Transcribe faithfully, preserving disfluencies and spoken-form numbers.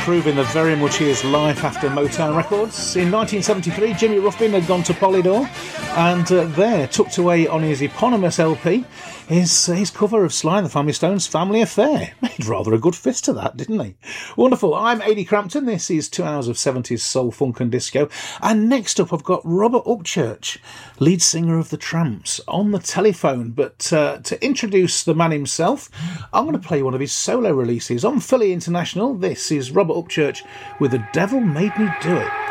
proving that very much is life after Motown Records. In nineteen seventy-three, Jimmy Ruffin had gone to Polydor, and uh, there, tucked away on his eponymous L P, is uh, his cover of Sly and the Family Stone's Family Affair. Made rather a good fist to that, didn't he? Wonderful. I'm Ady Crampton. This is two hours of seventies soul, funk and disco. And next up, I've got Robert Upchurch, lead singer of The Tramps, on the telephone. But uh, to introduce the man himself, I'm going to play one of his solo releases on Philly International. This is Robert Upchurch with The Devil Made Me Do It.